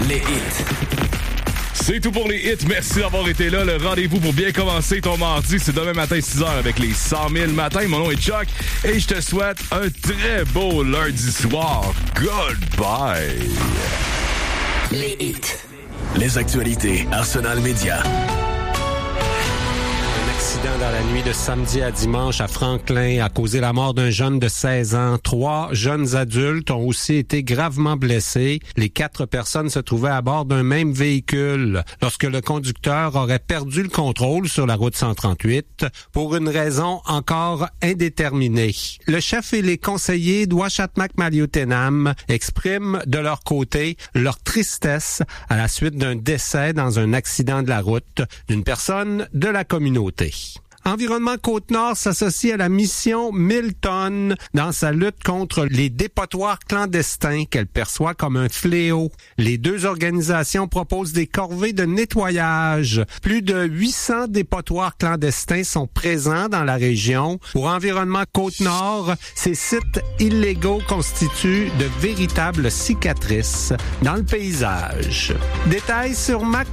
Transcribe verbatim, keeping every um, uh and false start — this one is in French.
Les hits. C'est tout pour les hits. Merci d'avoir été là. Le rendez-vous pour bien commencer ton mardi, c'est demain matin six heures avec les cent mille matins. Mon nom est Chuck et je te souhaite un très beau lundi soir. Goodbye. Les hits. Les actualités Arsenal Média. Accident dans la nuit de samedi à dimanche à Franklin a causé la mort d'un jeune de seize ans. Trois jeunes adultes ont aussi été gravement blessés. Les quatre personnes se trouvaient à bord d'un même véhicule lorsque le conducteur aurait perdu le contrôle sur la route cent trente-huit pour une raison encore indéterminée. Le chef et les conseillers d'Ouachatmak Maliotenam expriment de leur côté leur tristesse à la suite d'un décès dans un accident de la route d'une personne de la communauté. Environnement Côte-Nord s'associe à la mission Milton dans sa lutte contre les dépotoirs clandestins qu'elle perçoit comme un fléau. Les deux organisations proposent des corvées de nettoyage. Plus de huit cents dépotoirs clandestins sont présents dans la région. Pour Environnement Côte-Nord, ces sites illégaux constituent de véritables cicatrices dans le paysage. Détails sur mac